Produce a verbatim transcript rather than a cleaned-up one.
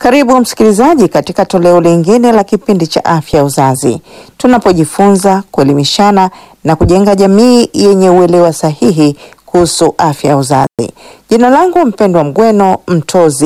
Karibu msikilizaji katika toleo lingine la kipindi cha afya ya uzazi, tunapojifunza, kuelimishana na kujenga jamii yenye uelewa sahihi kuhusu afya ya uzazi. Jina langu mpendwa Mgweno Mtozi